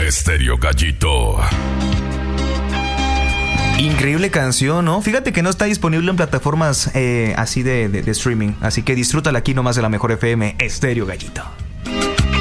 Estéreo Gallito. Increíble canción, ¿no? Fíjate que no está disponible en plataformas así de streaming. Así que disfrútala aquí nomás de la mejor FM, Estéreo Gallito.